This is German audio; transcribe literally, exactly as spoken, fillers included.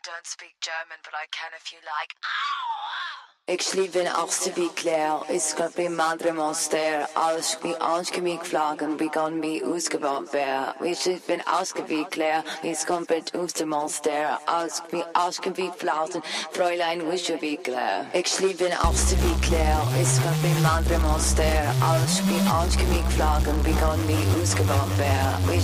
don't speak German, but I can if you like. Ik sliep in achtste wie Claire, ik skap bij Madre Monster, als wie ausgewieklagen, begon wie ausgebaut wär. Ik sliep in ausgewie Claire, ik skap bij Oester Monster, als wie ausgewieflauten, Fräulein wische wie Claire. Ik sliep in achtste wie Claire, ik skap bij Madre Monster, als wie ausgewieklagen, begon wie ausgebaut wär. Ik